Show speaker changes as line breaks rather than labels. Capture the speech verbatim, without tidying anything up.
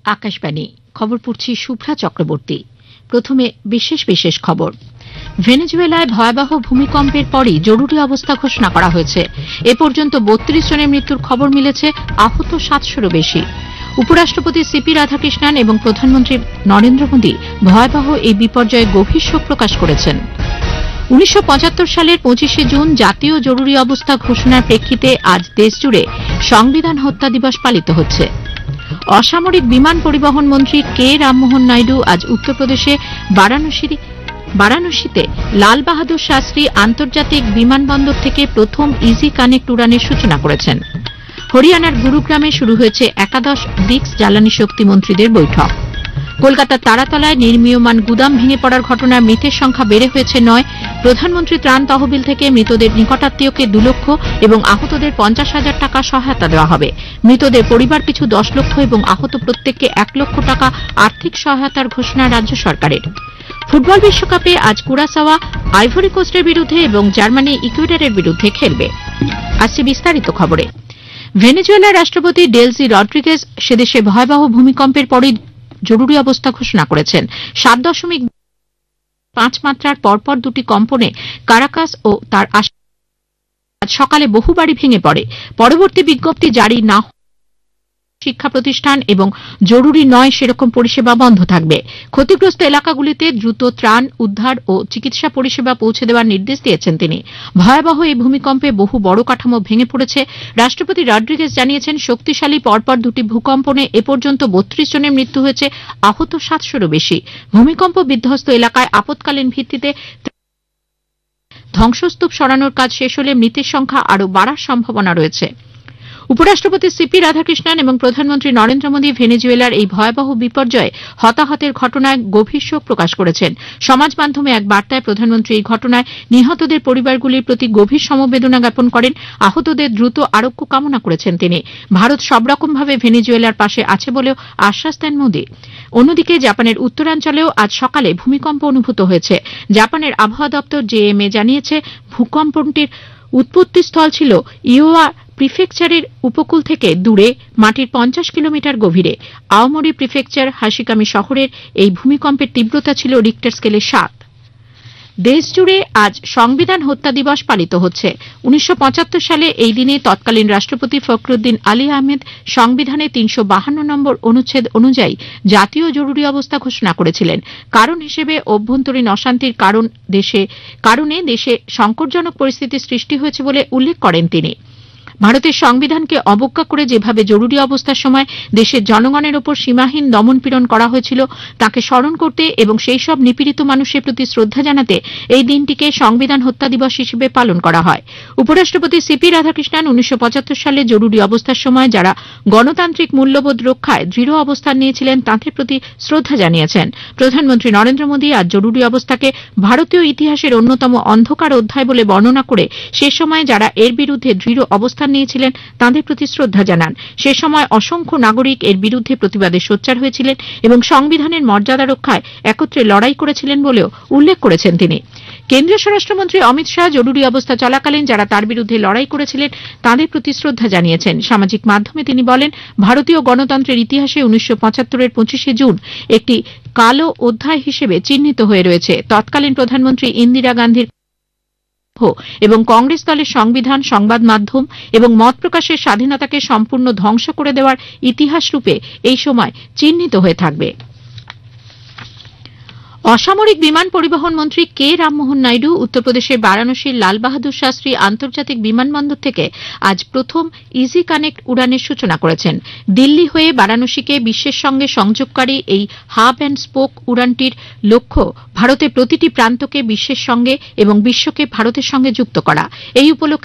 আকাশবাণী খবর পড়ছি শুভ্রা চক্রবর্তী। প্রথমে বিশেষ বিশেষ খবর। ভেনেজুয়েলায় ভয়াবহ ভূমিকম্পের পরই জরুরি অবস্থা ঘোষণা করা হয়েছে। এ পর্যন্ত বত্রিশ জনের মৃত্যুর খবর মিলেছে, আহত সাতশোরও বেশি। উপরাষ্ট্রপতি সিপি রাধাকৃষ্ণন এবং প্রধানমন্ত্রী নরেন্দ্র মোদী ভয়াবহ এই বিপর্যয়ে গভীর শোক প্রকাশ করেছেন। উনিশশো পঁচাত্তর সালের পঁচিশে জুন জাতীয় জরুরি অবস্থা ঘোষণার প্রেক্ষিতে আজ দেশজুড়ে সংবিধান হত্যা দিবস পালিত হচ্ছে। অসামরিক বিমান পরিবহন মন্ত্রী কে রামমোহন নাইডু আজ উত্তরপ্রদেশে বারাণসীতে লাল বাহাদুর শাস্ত্রী আন্তর্জাতিক বিমানবন্দর থেকে প্রথম ইজি কানেক্ট উড়ানের সূচনা করেছেন। হরিয়ানার গুরুগ্রামে শুরু হয়েছে একাদশ ব্রিক্স জ্বালানি শক্তি মন্ত্রীদের বৈঠক। কলকাতার তারাতলায় নির্মীয়মান গুদাম ভেঙে পড়ার ঘটনায় মৃতের সংখ্যা বেড়ে হয়েছে নয়। প্রধানমন্ত্রী ত্রাণ তহবিল থেকে মৃতদের নিকটাত্মীয়কে দু লক্ষ এবং আহতদের পঞ্চাশ হাজার টাকা সহায়তা দেওয়া হবে। মৃতদের পরিবার পিছু দশ লক্ষ এবং আহত প্রত্যেককে এক লক্ষ টাকা আর্থিক সহায়তার ঘোষণা রাজ্য সরকারের। ফুটবল বিশ্বকাপে আজ কুরাসাওয়া আইভরি কোস্টের বিরুদ্ধে এবং জার্মানি ইকুয়েডরের বিরুদ্ধে খেলবে। আসছে বিস্তারিত খবরে। ভেনেজুয়েলার রাষ্ট্রপতি ডেলসি রড্রিগেজ সেদেশে ভয়াবহ ভূমিকম্পের পরই জরুরি অবস্থা ঘোষণা করেছেন। সাত দশমিক পাঁচ মাত্রার পরপর দুটি কম্পনে কারাকাস ও তার আশপাশ সকালে বহু বাড়ি ভেঙে পড়ে। পরবর্তী বিজ্ঞপ্তি জারি না শিক্ষা প্রতিষ্ঠান এবং জরুরি নয় সেরকম পরিষেবা বন্ধ থাকবে। ক্ষতিগ্রস্ত এলাকাগুলিতে দ্রুত ত্রাণ উদ্ধার ও চিকিৎসা পরিষেবা পৌঁছে দেওয়ার নির্দেশ দিয়েছেন তিনি। ভয়াবহ এই ভূমিকম্পে বহু বড় কাঠামো ভেঙে পড়েছে। রাষ্ট্রপতি রড্রিগেজ জানিয়েছেন, শক্তিশালী পরপর দুটি ভূকম্পনে এ পর্যন্ত বত্রিশ জনের মৃত্যু হয়েছে, আহত সাতশোরও বেশি। ভূমিকম্প বিধ্বস্ত এলাকায় আপৎকালীন ভিত্তিতে ধ্বংসস্তূপ সরানোর কাজ শেষ হলে মৃতের সংখ্যা আরও বাড়ার সম্ভাবনা রয়েছে। উপরাষ্ট্রপতি সিপি রাধাকৃষ্ণন এবং প্রধানমন্ত্রী নরেন্দ্র মোদী ভেনেজুয়েলার এই ভয়াবহ বিপর্যয়ে হতাহতের ঘটনায় গভীর শোক প্রকাশ করেছেন। সমাজ মাধ্যমে এক বার্তায় প্রধানমন্ত্রী এই ঘটনায় নিহতদের পরিবারগুলির প্রতি গভীর সমবেদনা জ্ঞাপন করেন। আহতদের দ্রুত আরোগ্য কামনা করেছেন তিনি। ভারত সবরকমভাবে ভেনেজুয়েলার পাশে আছে বলেও আশ্বাস দেন মোদী। অন্যদিকে জাপানের উত্তরাঞ্চলেও আজ সকালে ভূমিকম্প অনুভূত হয়েছে। জাপানের আবহাওয়া দপ্তর জেএমএ জানিয়েছে, ভূকম্পটির উৎপত্তিস্থল ছিল ইওয়া প্রিফেকচারের উপকূল থেকে দূরে মাটির পঞ্চাশ কিলোমিটার গভীরে। আওমোরি প্রিফেকচার হাসিকামি শহরের এই ভূমিকম্পের তীব্রতা ছিল রিক্টার স্কেলে সাত। দেশজুড়ে আজ সংবিধান হত্যা দিবস পালিত হচ্ছে। উনিশশো পঁচাত্তর সালে এই দিনে তৎকালীন রাষ্ট্রপতি ফখরুদ্দিন আলী আহমেদ সংবিধানে তিনশো বাহান্ন নম্বর অনুচ্ছেদ অনুযায়ী জাতীয় জরুরি অবস্থা ঘোষণা করেছিলেন। কারণ হিসেবে অভ্যন্তরীণ অশান্তির কারণ দেশে কারণে দেশে সংকটজনক পরিস্থিতি সৃষ্টি হয়েছে বলে উল্লেখ করেন তিনি। ভারতের সংবিধানকে অবজ্ঞা করে যেভাবে জরুরি অবস্থার সময় দেশের জনগণের ওপর সীমাহীন দমনপীড়ন করা হয়েছিল তাকে স্মরণ করতে এবং সেই সব নিপীড়িত মানুষের প্রতি শ্রদ্ধা জানাতে এই দিনটিকে সংবিধান হত্যা দিবস হিসেবে পালন করা হয়। উপরাষ্ট্রপতি সিপি রাধাকৃষ্ণন উনিশশো পঁচাত্তর সালে জরুরি অবস্থার সময় যারা গণতান্ত্রিক মূল্যবোধ রক্ষায় দৃঢ় অবস্থান নিয়েছিলেন তাদের প্রতি শ্রদ্ধা জানিয়েছেন। প্রধানমন্ত্রী নরেন্দ্র মোদী আজ জরুরি অবস্থাকে ভারতীয় ইতিহাসের অন্যতম অন্ধকার অধ্যায় বলে বর্ণনা করে সে সময় যারা এর বিরুদ্ধে দৃঢ় অবস্থান নিয়েছিলেন তাদের প্রতি শ্রদ্ধা জানান। সে সময় অসংখ্য নাগরিক এর বিরুদ্ধে প্রতিবাদে সোচ্চার হয়েছিলেন এবং সংবিধানের মর্যাদা রক্ষায় একত্রে লড়াই করেছিলেন বলেও উল্লেখ করেছেন তিনি। কেন্দ্রীয় স্বরাষ্ট্রমন্ত্রী অমিত শাহ জরুরি অবস্থা চলাকালীন যারা তার বিরুদ্ধে লড়াই করেছিলেন তাদের প্রতি শ্রদ্ধা জানিয়েছেন। সামাজিক মাধ্যমে তিনি বলেন, ভারতীয় গণতন্ত্রের ইতিহাসে উনিশশো পঁচাত্তরের পঁচিশে জুন একটি কালো অধ্যায় হিসেবে চিহ্নিত হয়ে রয়েছে। তৎকালীন প্রধানমন্ত্রী ইন্দিরা গান্ধীর এবং কংগ্রেস দলের সংবিধান সংবাদ মাধ্যম এবং মত প্রকাশের স্বাধীনতাকে সম্পূর্ণ ধ্বংস করে দেওয়ার ইতিহাস রূপে এই সময় চিহ্নিত হয়ে থাকবে। অসামরিক বিমান পরিবহন মন্ত্রী কে রামমোহন নাইডু উত্তরপ্রদেশের বারাণসীর লাল বাহাদুর শাস্ত্রী আন্তর্জাতিক বিমানবন্দর থেকে আজ প্রথম ইজি কানেক্ট উড়ানের সূচনা করেছেন। দিল্লি হয়ে বারাণসীকে বিশ্বের সঙ্গে সংযোগকারী এই হাব অ্যান্ড স্পোক উড়ানটির লক্ষ্য ভারতের প্রতিটি প্রান্তকে বিশ্বের সঙ্গে এবং বিশ্বকে ভারতের সঙ্গে যুক্ত করা। এই উপলক্ষে